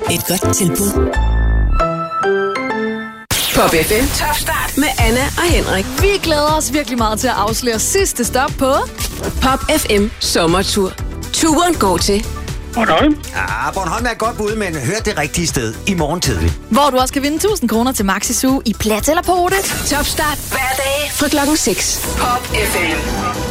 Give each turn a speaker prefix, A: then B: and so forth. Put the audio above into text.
A: Et godt tilbud. Pop FM Top Start med Anna og Henrik.
B: Vi glæder os virkelig meget til at afsløre sidste stop på
A: Pop FM Sommertur. Turen går til
C: Bornholm.
D: Bornholm er et godt bud, men hør det rigtige sted i morgen tidlig.
B: hvor du også kan vinde 1000 kroner til Maxi Zoo i Plat eller Pote.
A: Top Start hver dag fra klokken 6. Pop FM.